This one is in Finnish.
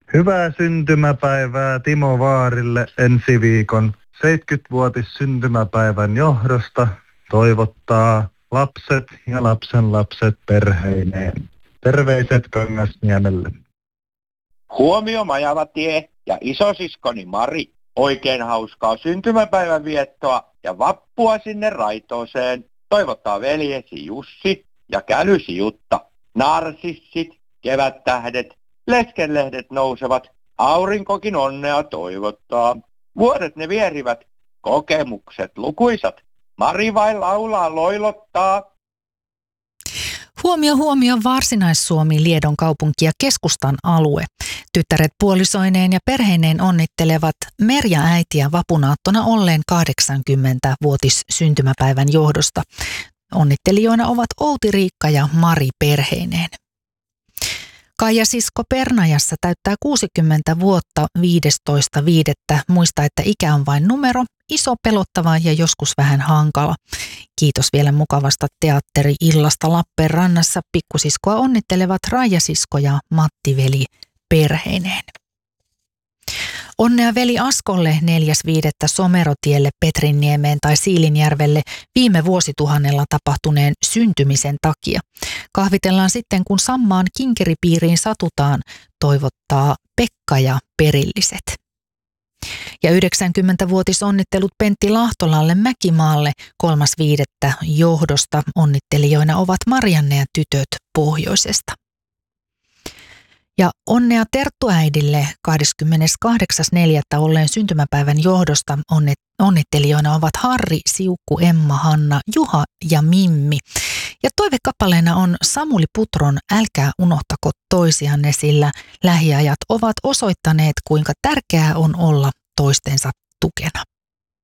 Hyvää syntymäpäivää Timo Vaarille ensi viikon 70-vuotis syntymäpäivän johdosta toivottaa lapset ja lapsenlapset perheineen. Terveiset Kangasniemelle. Huomio Majavatie ja isosiskoni Mari. Oikein hauskaa syntymäpäivän viettoa ja vappua sinne Raitooseen. Toivottaa veljesi Jussi ja kälysi Jutta. Narsissit, kevättähdet, leskenlehdet nousevat. Aurinkokin onnea toivottaa. Vuodet ne vierivät, kokemukset lukuisat. Mari vain laulaa loilottaa. Huomio Varsinais-Suomi, Liedon kaupunki ja keskustan alue. Tyttäret puolisoineen ja perheineen onnittelevat Merja äitiä vapunaattona olleen 80-vuotis syntymäpäivän johdosta. Onnittelijoina ovat Outi Riikka ja Mari perheineen. Kaija sisko Pernajassa täyttää 60 vuotta 15.5. Muista, että ikä on vain numero, iso, pelottava ja joskus vähän hankala. Kiitos vielä mukavasta teatteri-illasta Lappeenrannassa. Pikkusiskoa onnittelevat Raija-sisko ja Matti-veli perheineen. Onnea veli Askolle 4.5. Somerotielle, Petrinniemeen tai Siilinjärvelle viime vuosituhannella tapahtuneen syntymisen takia. Kahvitellaan sitten, kun Sammaan kinkeripiiriin satutaan, toivottaa Pekka ja perilliset. Ja 90-vuotisonnittelut Pentti Lahtolalle Mäkimaalle 3.5. johdosta. Onnittelijoina ovat Marianne ja tytöt pohjoisesta. Ja onnea terttuäidille 28.4. olleen syntymäpäivän johdosta. Onnittelijoina ovat Harri, Siukku, Emma, Hanna, Juha ja Mimmi. Ja toivekappaleena on Samuli Putron Älkää unohtako toisianne, sillä lähiajat ovat osoittaneet, kuinka tärkeää on olla toistensa tukena.